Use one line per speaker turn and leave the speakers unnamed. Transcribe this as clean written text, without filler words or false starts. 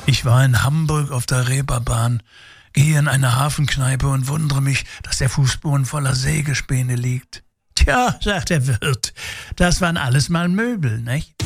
Ich war in Hamburg auf der Reeperbahn, gehe in eine Hafenkneipe und wundere mich, dass der Fußboden voller Sägespäne liegt. Tja, sagt der Wirt, das waren alles mal Möbel, nicht?